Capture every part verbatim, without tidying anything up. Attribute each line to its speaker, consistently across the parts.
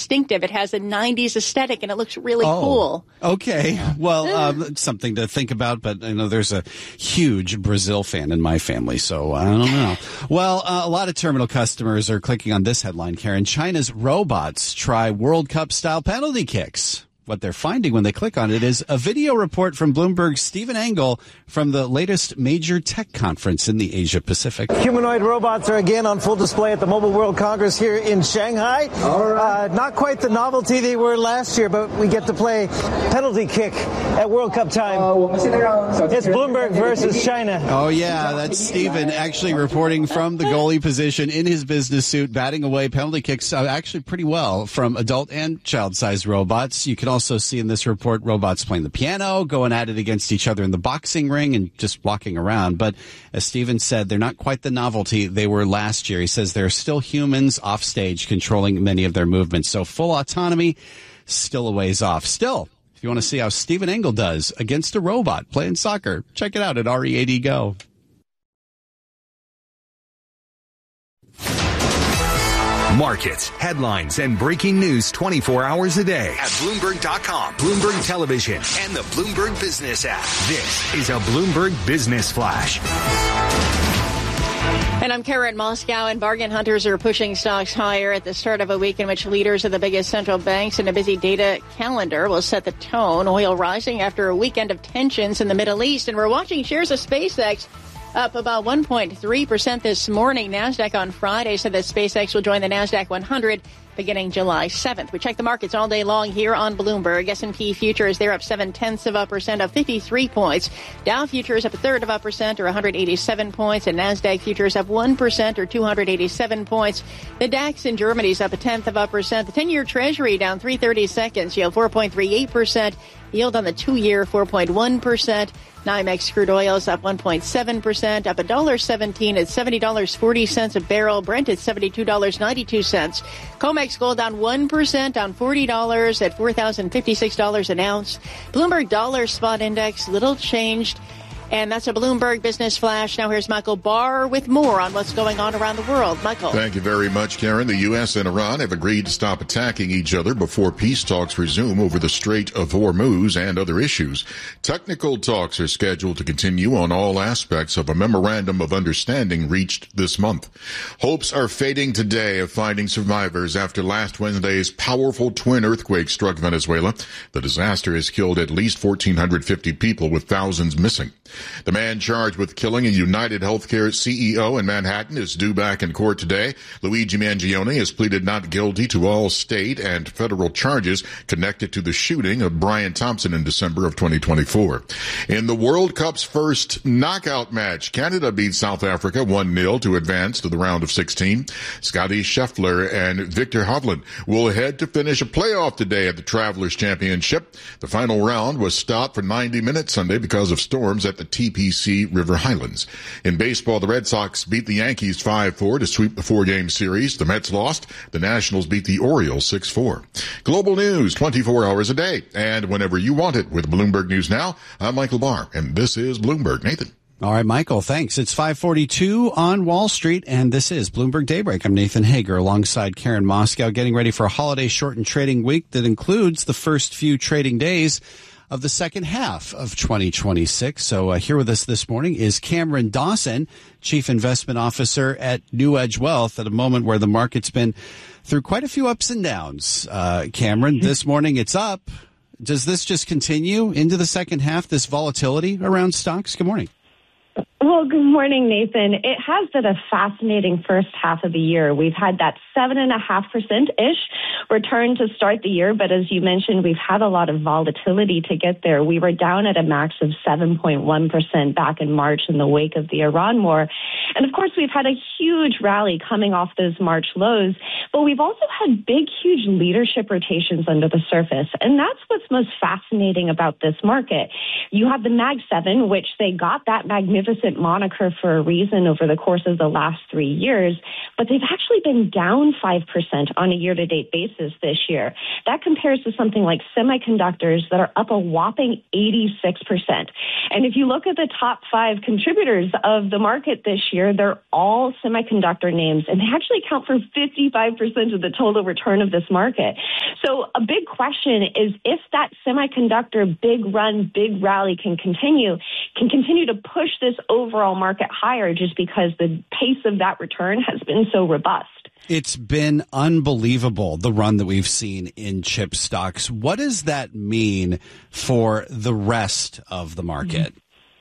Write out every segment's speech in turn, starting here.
Speaker 1: distinctive. It has a nineties aesthetic, and it looks really
Speaker 2: oh,
Speaker 1: cool.
Speaker 2: Okay. Well, um, something to think about, but I know there's a huge Brazil fan in my family, so I don't know. Well, uh, a lot of terminal customers are clicking on this headline, Karen. China's robots try World Cup-style penalty kicks. What they're finding when they click on it is a video report from Bloomberg's Stephen Engel from the latest major tech conference in the Asia Pacific.
Speaker 3: Humanoid robots are again on full display at the Mobile World Congress here in Shanghai. All right. Uh, not quite the novelty they were last year, but we get to play penalty kick at World Cup time. It's Bloomberg versus China.
Speaker 2: Oh, yeah, that's Stephen actually reporting from the goalie position in his business suit, batting away penalty kicks uh, actually pretty well from adult and child-sized robots. You can also also see in this report robots playing the piano, going at it against each other in the boxing ring, and just walking around. But as Steven said, they're not quite the novelty they were last year. He says there are still humans off stage controlling many of their movements. So full autonomy, still a ways off. Still, if you want to see how Stephen Engel does against a robot playing soccer, check it out at R E A D Go.
Speaker 4: Markets, headlines, and breaking news twenty-four hours a day at Bloomberg dot com, Bloomberg Television, and the Bloomberg Business app. This is a Bloomberg Business Flash.
Speaker 1: And I'm Karen Moscow, and bargain hunters are pushing stocks higher at the start of a week in which leaders of the biggest central banks and a busy data calendar will set the tone. Oil rising after a weekend of tensions in the Middle East, and we're watching shares of SpaceX up about one point three percent this morning. NASDAQ on Friday said that SpaceX will join the NASDAQ one hundred beginning July seventh. We check the markets all day long here on Bloomberg. S and P futures, they're up seven-tenths of a percent, up fifty-three points. Dow futures up a third of a percent, or one hundred eighty-seven points. And NASDAQ futures up one percent, or two hundred eighty-seven points. The DAX in Germany is up a tenth of a percent. The ten-year Treasury down three thirty-seconds, yield four point three eight percent. Yield on the two-year four point one percent. NYMEX crude oil is up one point seven percent, up one dollar seventeen at seventy dollars and forty cents a barrel. Brent at seventy-two dollars and ninety-two cents. COMEX gold down one percent, down forty dollars at four thousand fifty-six dollars an ounce. Bloomberg Dollar Spot Index, little changed. And that's a Bloomberg Business Flash. Now here's Michael Barr with more on what's going on around the world. Michael.
Speaker 5: Thank you very much, Karen. The U S and Iran have agreed to stop attacking each other before peace talks resume over the Strait of Hormuz and other issues. Technical talks are scheduled to continue on all aspects of a memorandum of understanding reached this month. Hopes are fading today of finding survivors after last Wednesday's powerful twin earthquake struck Venezuela. The disaster has killed at least one thousand four hundred fifty people, with thousands missing. The man charged with killing a United Healthcare C E O in Manhattan is due back in court today. Luigi Mangione has pleaded not guilty to all state and federal charges connected to the shooting of Brian Thompson in December of twenty twenty-four. In the World Cup's first knockout match, Canada beat South Africa one nil to advance to the round of sixteen. Scotty Scheffler and Victor Hovland will head to finish a playoff today at the Travelers Championship. The final round was stopped for ninety minutes Sunday because of storms at the T P C River Highlands. In baseball, the Red Sox beat the Yankees five four to sweep the four-game series. The Mets lost. The Nationals beat the Orioles six four. Global news twenty-four hours a day and whenever you want it with Bloomberg News Now. I'm Michael Barr, and this is Bloomberg. Nathan.
Speaker 2: All right, Michael, thanks. It's five forty-two on Wall Street, and this is Bloomberg Daybreak. I'm Nathan Hager alongside Karen Moscow, getting ready for a holiday shortened trading week that includes the first few trading days of the second half of twenty twenty-six. So uh, here with us this morning is Cameron Dawson, Chief Investment Officer at New Edge Wealth, at a moment where the market's been through quite a few ups and downs. Uh, Cameron, this morning it's up. Does this just continue into the second half, this volatility around stocks? Good morning.
Speaker 6: Well, good morning, Nathan. It has been a fascinating first half of the year. We've had that seven and a half percent ish return to start the year, but as you mentioned, we've had a lot of volatility to get there. We were down at a max of seven point one percent back in March in the wake of the Iran war. And of course, we've had a huge rally coming off those March lows, but we've also had big, huge leadership rotations under the surface. And that's what's most fascinating about this market. You have the Mag seven, which they got that magnificent moniker for a reason over the course of the last three years, but they've actually been down five percent on a year-to-date basis this year. That compares to something like semiconductors that are up a whopping eighty-six percent. And if you look at the top five contributors of the market this year, they're all semiconductor names, and they actually account for fifty-five percent of the total return of this market. So a big question is if that semiconductor big run, big rally can continue, can continue to push this overall market higher just because the pace of that return has been so robust.
Speaker 2: It's been unbelievable, the run that we've seen in chip stocks. What does that mean for the rest of the market?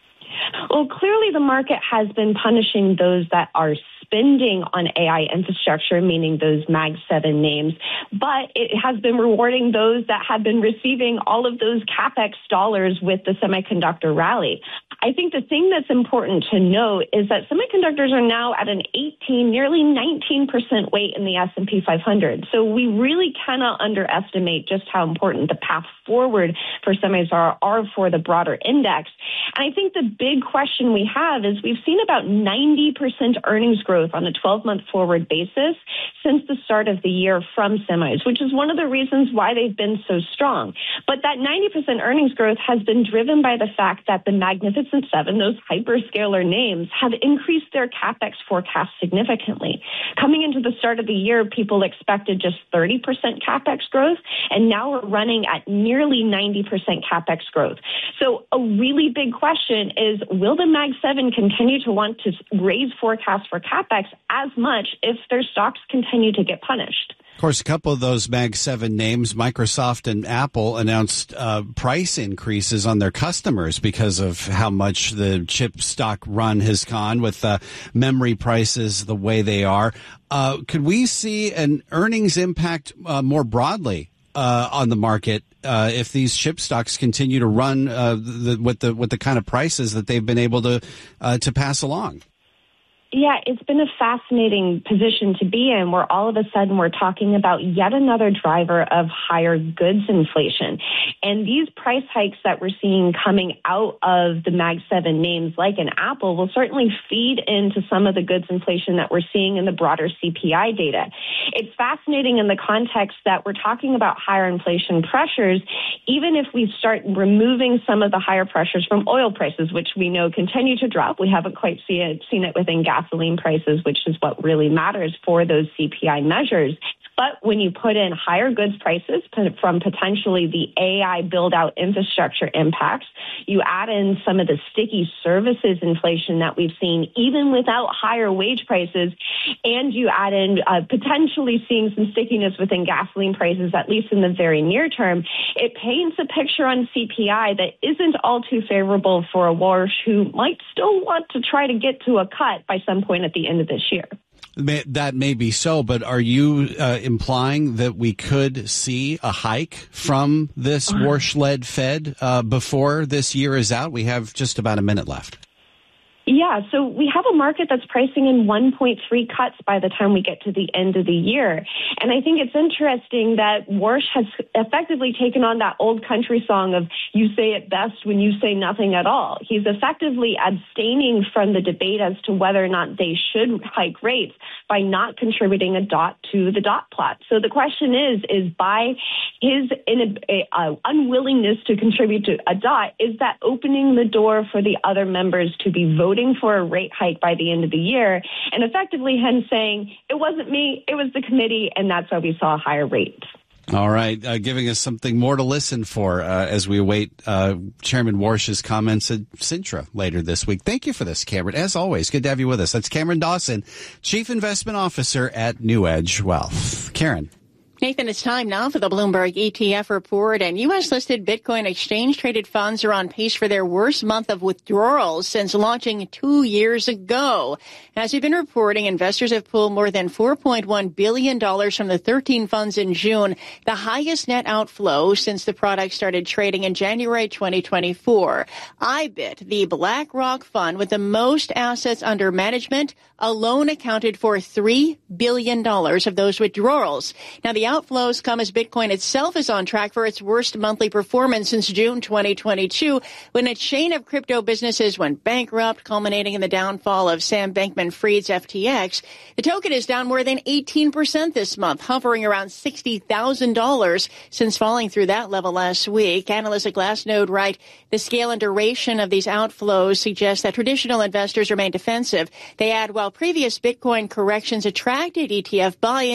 Speaker 6: Well, clearly the market has been punishing those that are spending on A I infrastructure, meaning those Mag seven names, but it has been rewarding those that have been receiving all of those CapEx dollars with the semiconductor rally. I think the thing that's important to note is that semiconductors are now at an eighteen, nearly nineteen percent weight in the S and P five hundred. So we really cannot underestimate just how important the path forward for semis are, are for the broader index. And I think the big question we have is we've seen about ninety percent earnings growth on a twelve-month forward basis since the start of the year from semis, which is one of the reasons why they've been so strong. But that ninety percent earnings growth has been driven by the fact that the Magnificent Seven, those hyperscaler names, have increased their CapEx forecast significantly. Coming into the start of the year, people expected just thirty percent CapEx growth, and now we're running at nearly ninety percent CapEx growth. So a really big question is, will the Mag seven continue to want to raise forecasts for CapEx as much if their stocks continue to get punished?
Speaker 2: Of course, a couple of those Mag seven names, Microsoft and Apple, announced uh, price increases on their customers because of how much the chip stock run has gone with uh, memory prices the way they are. Uh, could we see an earnings impact uh, more broadly uh, on the market uh, if these chip stocks continue to run uh, the, with the with the kind of prices that they've been able to uh, to pass along?
Speaker 6: Yeah, it's been a fascinating position to be in where all of a sudden we're talking about yet another driver of higher goods inflation. And these price hikes that we're seeing coming out of the Mag seven names like an Apple will certainly feed into some of the goods inflation that we're seeing in the broader C P I data. It's fascinating in the context that we're talking about higher inflation pressures, even if we start removing some of the higher pressures from oil prices, which we know continue to drop. We haven't quite see it, seen it within gas. Gasoline prices, which is what really matters for those C P I measures. But when you put in higher goods prices from potentially the A I build-out infrastructure impacts, you add in some of the sticky services inflation that we've seen even without higher wage prices, and you add in uh, potentially seeing some stickiness within gasoline prices, at least in the very near term, it paints a picture on C P I that isn't all too favorable for a Warsh who might still want to try to get to a cut by some point at the end of this year.
Speaker 2: That may be so, but are you uh, implying that we could see a hike from this Warsh-led Fed uh, before this year is out? We have just about a minute left.
Speaker 6: Yeah, so we have a market that's pricing in one point three cuts by the time we get to the end of the year. And I think it's interesting that Warsh has effectively taken on that old country song of you say it best when you say nothing at all. He's effectively abstaining from the debate as to whether or not they should hike rates by not contributing a dot to the dot plot. So the question is, is by his in a, uh, unwillingness to contribute to a dot, is that opening the door for the other members to be voting for a rate hike by the end of the year, and effectively him saying, it wasn't me, it was the committee, and that's why we saw a higher rate.
Speaker 2: All right, uh, giving us something more to listen for uh, as we await uh, Chairman Warsh's comments at Sintra later this week. Thank you for this, Cameron. As always, good to have you with us. That's Cameron Dawson, Chief Investment Officer at New Edge Wealth. Karen.
Speaker 1: Nathan, it's time now for the Bloomberg E T F report, and U S-listed Bitcoin exchange-traded funds are on pace for their worst month of withdrawals since launching two years ago. As we've been reporting, investors have pulled more than four point one billion dollars from the thirteen funds in June, the highest net outflow since the product started trading in January twenty twenty-four. I B I T, the BlackRock fund with the most assets under management, alone accounted for three billion dollars of those withdrawals. Now, the outflows come as Bitcoin itself is on track for its worst monthly performance since June twenty twenty-two, when a chain of crypto businesses went bankrupt, culminating in the downfall of Sam Bankman-Fried's F T X. The token is down more than eighteen percent this month, hovering around sixty thousand dollars since falling through that level last week. Analysts at Glassnode write the scale and duration of these outflows suggest that traditional investors remain defensive. They add, while previous Bitcoin corrections attracted E T F buying,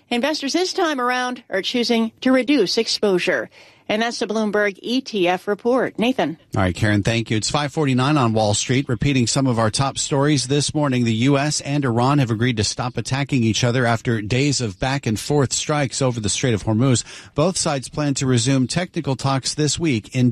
Speaker 1: Investors this time around are choosing to reduce exposure. And that's the Bloomberg E T F report. Nathan.
Speaker 2: All right, Karen, thank you. It's five forty-nine on Wall Street. Repeating some of our top stories this morning, the U S and Iran have agreed to stop attacking each other after days of back and forth strikes over the Strait of Hormuz. Both sides plan to resume technical talks this week in